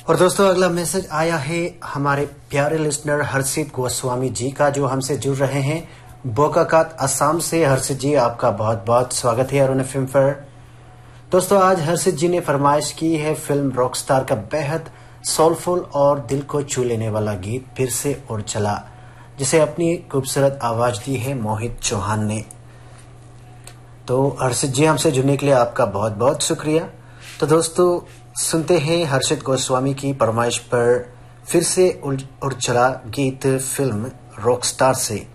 और दोस्तों अगला मैसेज आया है हमारे प्यारे लिसनर हर्षित गोस्वामी जी का, जो हमसे जुड़ रहे हैं बोकाखात असम से। हर्षित जी, आपका बहुत बहुत स्वागत है अरुण एफएम पर। दोस्तों आज हर्षित जी ने फरमाइश की है फिल्म रॉकस्टार का बेहद सोलफुल और दिल को छू लेने वाला गीत फिर से उड़ चला, जिसे अपनी खूबसूरत आवाज दी है मोहित चौहान ने। तो हर्षित जी, हमसे जुड़ने के लिए आपका बहुत बहुत शुक्रिया। तो दोस्तों सुनते हैं हर्षित गोस्वामी की फरमाइश पर फिर से उड़ चला गीत फिल्म रॉकस्टार से।